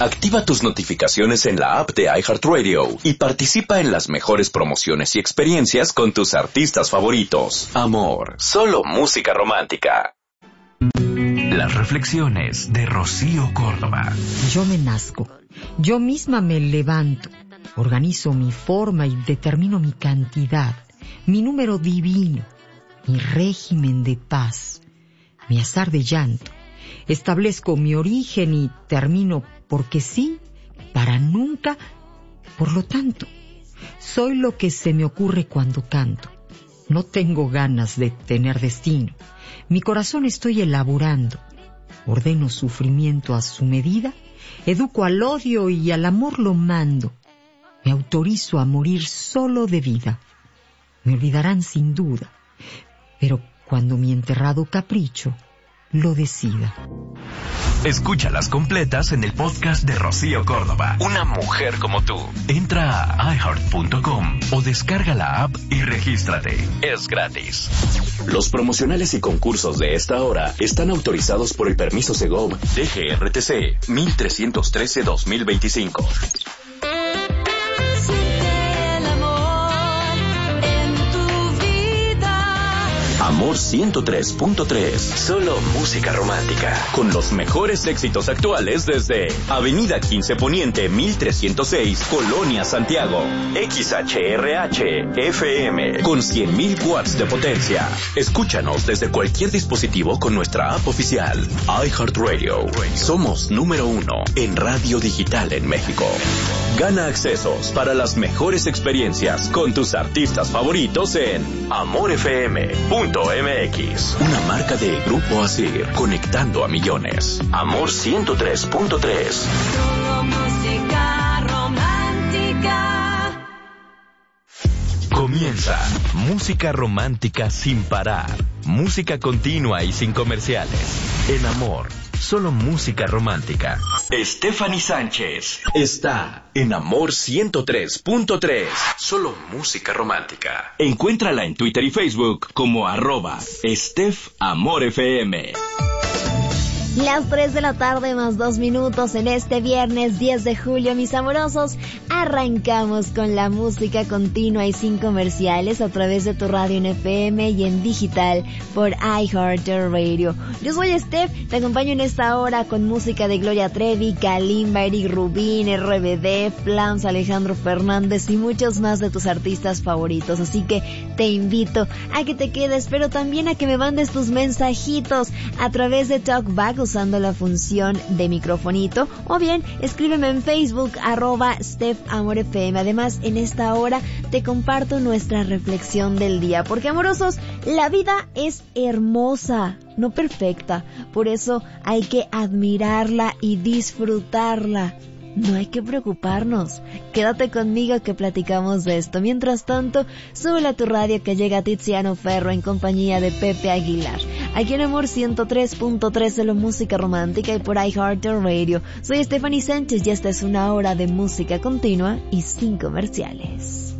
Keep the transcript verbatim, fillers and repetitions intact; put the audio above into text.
Activa tus notificaciones en la app de iHeartRadio y participa en las mejores promociones y experiencias con tus artistas favoritos. Amor, solo música romántica. Las reflexiones de Rocío Córdoba. Yo me nazco, yo misma me levanto, organizo mi forma y determino mi cantidad, mi número divino, mi régimen de paz, mi azar de llanto. Establezco mi origen y termino porque sí, para nunca, por lo tanto. Soy lo que se me ocurre cuando canto. No tengo ganas de tener destino. Mi corazón estoy elaborando. Ordeno sufrimiento a su medida. Educo al odio y al amor lo mando. Me autorizo a morir solo de vida. Me olvidarán sin duda. Pero cuando mi enterrado capricho lo decida. Escúchalas completas en el podcast de Rocío Córdoba. Una mujer como tú. Entra a i heart punto com o descarga la app y regístrate. Es gratis. Los promocionales y concursos de esta hora están autorizados por el permiso Segov D G R T C mil trescientos trece dos mil veinticinco. Amor ciento tres punto tres, solo música romántica, con los mejores éxitos actuales desde Avenida quince Poniente mil trescientos seis, Colonia Santiago, X H R H F M, con cien mil watts de potencia. Escúchanos desde cualquier dispositivo con nuestra app oficial, iHeartRadio. Somos número uno en radio digital en México. Gana accesos para las mejores experiencias con tus artistas favoritos en amor f m punto m x. Una marca de Grupo Asir, conectando a millones. Amor ciento tres punto tres. Solo música romántica. Comienza Música Romántica sin parar. Música continua y sin comerciales. En Amor, solo música romántica. Stephanie Sánchez está en Amor ciento tres punto tres. Solo música romántica. Encuéntrala en Twitter y Facebook como arroba Steph Amor F M. Las tres de la tarde más dos minutos en este viernes diez de julio, mis amorosos. Arrancamos con la música continua y sin comerciales a través de tu radio en F M y en digital por iHeartRadio. Yo soy Steph, te acompaño en esta hora con música de Gloria Trevi, Kalimba, Eric Rubin, R B D, Flams, Alejandro Fernández y muchos más de tus artistas favoritos. Así que te invito a que te quedes, pero también a que me mandes tus mensajitos a través de TalkBack usando la función de microfonito, o bien escríbeme en Facebook arroba Steph Amor F M. Además, en esta hora te comparto nuestra reflexión del día, porque amorosos, la vida es hermosa, no perfecta, por eso hay que admirarla y disfrutarla. No hay que preocuparnos. Quédate conmigo que platicamos de esto. Mientras tanto, súbele a tu radio que llega Tiziano Ferro en compañía de Pepe Aguilar. Aquí en Amor ciento tres punto tres de la música romántica y por iHeartRadio. Soy Stephanie Sánchez y esta es una hora de música continua y sin comerciales.